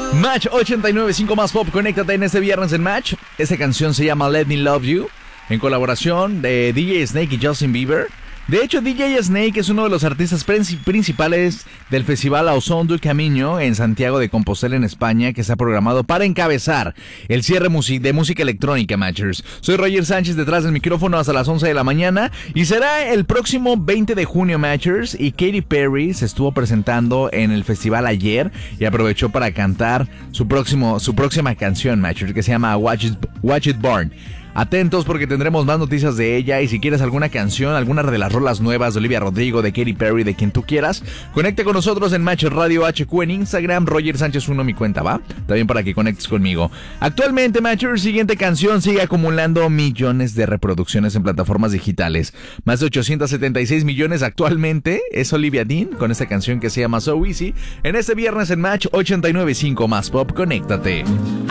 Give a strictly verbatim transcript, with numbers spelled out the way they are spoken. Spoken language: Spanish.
Match ochenta y nueve punto cinco más pop, conéctate en este viernes en Match. Esta canción se llama Let Me Love You, en colaboración de D J Snake y Justin Bieber. De hecho, D J Snake es uno de los artistas principales del Festival Au Son du Camino en Santiago de Compostela, en España, que está programado para encabezar el cierre de música electrónica, Matchers. Soy Roger Sánchez, detrás del micrófono hasta las once de la mañana, y será el próximo veinte de junio, Matchers, y Katy Perry se estuvo presentando en el festival ayer y aprovechó para cantar su, próximo, su próxima canción, Matchers, que se llama Watch It, Watch It Burn. Atentos porque tendremos más noticias de ella, y si quieres alguna canción, alguna de las rolas nuevas de Olivia Rodrigo, de Katy Perry, de quien tú quieras, conecta con nosotros en Match Radio H Q en Instagram, Roger Sánchez uno mi cuenta, ¿va? También para que conectes conmigo. Actualmente, Matcher, siguiente canción sigue acumulando millones de reproducciones en plataformas digitales. Más de ochocientos setenta y seis millones actualmente. Es Olivia Dean con esta canción que se llama So Easy. En este viernes en Match ochenta y nueve punto cinco más pop, conéctate.